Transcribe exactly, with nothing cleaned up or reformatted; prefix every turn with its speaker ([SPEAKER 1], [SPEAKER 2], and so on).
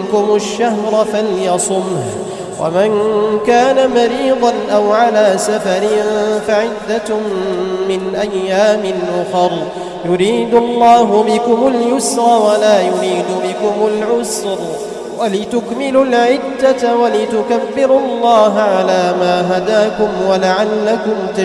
[SPEAKER 1] منكم الشهر فليصمه، ومن كان مريضا أو على سفر فعدة من أيام أخر، يريد الله بكم اليسر ولا يريد بكم العسر، ولتكملوا العدة ولتكبروا الله على ما هداكم ولعلكم تشكرون.